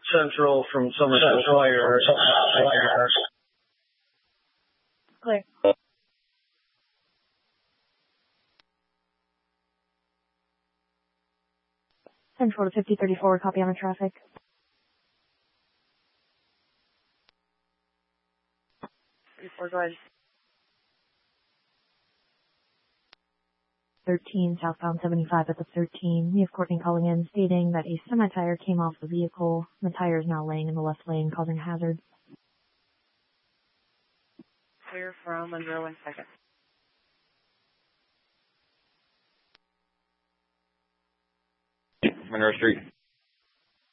Central from Somerset Fire. Clear. Central to 5034, copy on the traffic. 34, go ahead. 13, southbound 75 at the 13. We have Courtney calling in stating that a semi-tire came off the vehicle. The tire is now laying in the left lane, causing a hazard. Clear from Monroe in second. Monroe Street.